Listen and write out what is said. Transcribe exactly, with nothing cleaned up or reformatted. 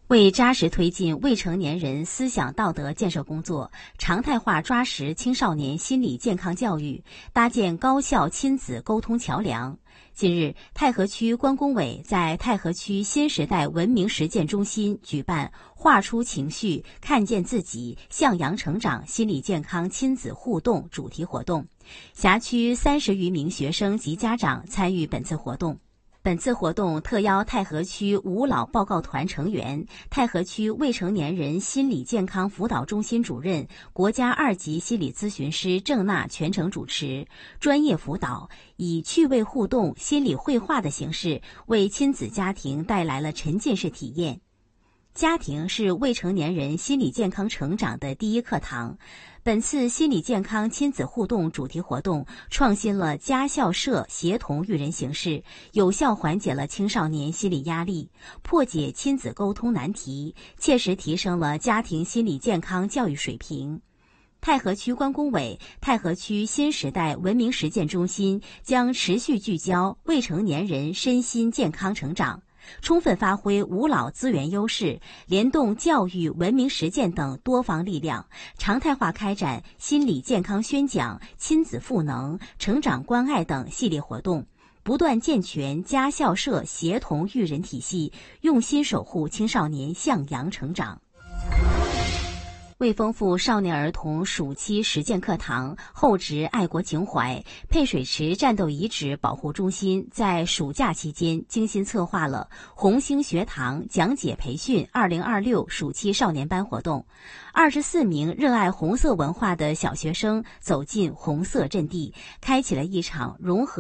为扎实推进未成年人思想道德建设工作，常态化抓实青少年心理健康教育，搭建高效亲子沟通桥梁。近日，太和区关工委在太和区新时代文明实践中心举办“画出情绪，看见自己，向阳成长”心理健康亲子互动主题活动，辖区三十余名学生及家长参与本次活动。本次活动特邀太和区五老报告团成员、太和区未成年人心理健康辅导中心主任、国家二级心理咨询师郑娜全程主持，专业辅导，以趣味互动、心理绘画的形式，为亲子家庭带来了沉浸式体验。家庭是未成年人心理健康成长的第一课堂。本次心理健康亲子互动主题活动创新了家校社协同育人形式，有效缓解了青少年心理压力，破解亲子沟通难题，切实提升了家庭心理健康教育水平。太和区关工委、太和区新时代文明实践中心将持续聚焦未成年人身心健康成长，充分发挥五老资源优势，联动教育、文明实践等多方力量，常态化开展心理健康宣讲、亲子赋能、成长关爱等系列活动，不断健全家校社协同育人体系，用心守护青少年向阳成长。为丰富少年儿童暑期实践课堂，厚植爱国情怀，配水池战斗遗址保护中心在暑假期间精心策划了红星学堂讲解培训二零二六暑期少年班活动。二十四名热爱红色文化的小学生走进红色阵地，开启了一场融合